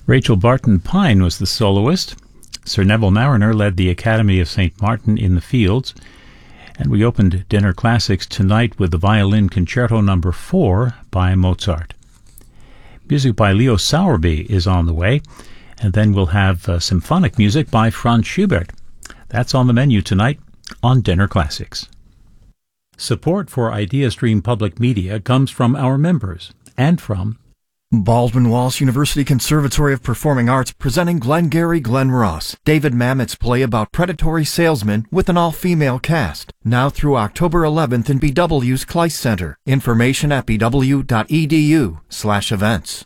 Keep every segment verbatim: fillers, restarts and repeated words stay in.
Rachel Barton Pine was the soloist. Sir Neville Marriner led the Academy of Saint Martin in the Fields. And we opened Dinner Classics tonight with the Violin Concerto Number four by Mozart. Music by Leo Sowerby is on the way, and then we'll have uh, symphonic music by Franz Schubert. That's on the menu tonight on Dinner Classics. Support for IdeaStream Public Media comes from our members and from Baldwin Wallace University Conservatory of Performing Arts presenting Glengarry Glen Ross, David Mamet's play about predatory salesmen with an all-female cast. Now through October eleventh in B W's Kleist Center. Information at bw.edu slash events.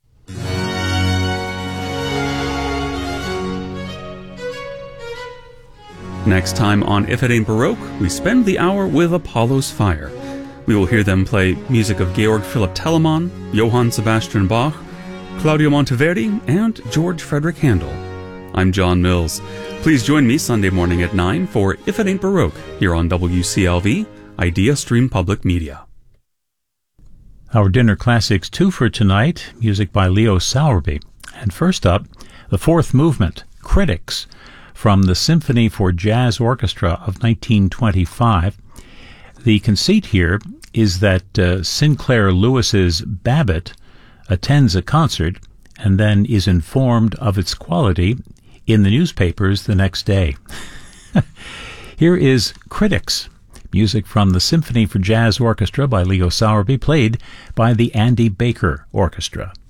Next time on If It Ain't Baroque, we spend the hour with Apollo's Fire. We will hear them play music of Georg Philipp Telemann, Johann Sebastian Bach, Claudio Monteverdi, and George Frederick Handel. I'm John Mills. Please join me Sunday morning at nine for If It Ain't Baroque here on W C L V, IdeaStream Public Media. Our Dinner Classics two for tonight, music by Leo Sowerby. And first up, the fourth movement, Critics, from the Symphony for Jazz Orchestra of nineteen twenty-five. The conceit here is that uh, Sinclair Lewis's Babbitt attends a concert and then is informed of its quality in the newspapers the next day. Here is Critics, music from the Symphony for Jazz Orchestra by Leo Sowerby, played by the Andy Baker Orchestra.